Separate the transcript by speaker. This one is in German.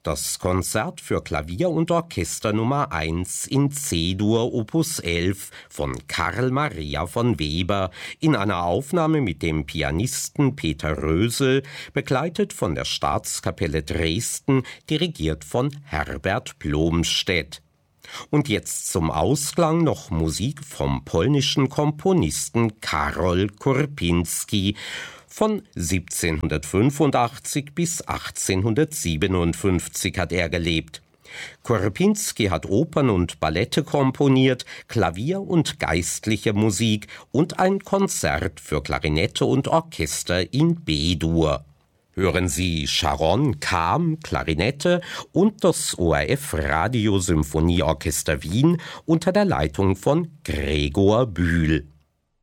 Speaker 1: Das Konzert für Klavier und Orchester Nummer 1 in C-Dur Opus 11 von Karl Maria von Weber in einer Aufnahme mit dem Pianisten Peter Rösel, begleitet von der Staatskapelle Dresden, dirigiert von Herbert Blomstedt. Und jetzt zum Ausklang noch Musik vom polnischen Komponisten Karol Kurpinski. Von 1785 bis 1857 hat er gelebt. Kurpinski hat Opern und Ballette komponiert, Klavier- und geistliche Musik und ein Konzert für Klarinette und Orchester in B-Dur. Hören Sie Sharon Kam, Klarinette und das ORF Radiosymphonieorchester Wien unter der Leitung von Gregor Bühl.